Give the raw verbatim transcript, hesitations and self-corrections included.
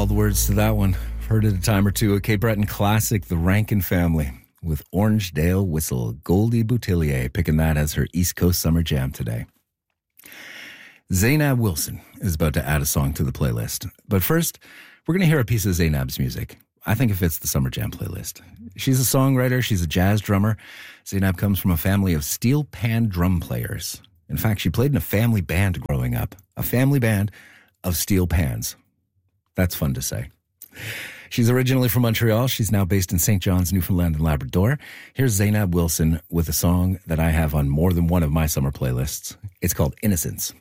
all the words to that one. Heard it a time or two. A Cape Breton classic, The Rankin Family, with Orangedale Whistle. Goldie Boutillier picking that as her East Coast Summer Jam today. Zainab Wilson is about to add a song to the playlist. But first, we're going to hear a piece of Zainab's music. I think it fits the Summer Jam playlist. She's a songwriter. She's a jazz drummer. Zainab comes from a family of steel pan drum players. In fact, she played in a family band growing up. A family band of steel pans. That's fun to say. She's originally from Montreal. She's now based in Saint John's, Newfoundland and Labrador. Here's Zainab Wilson with a song that I have on more than one of my summer playlists. It's called Innocence.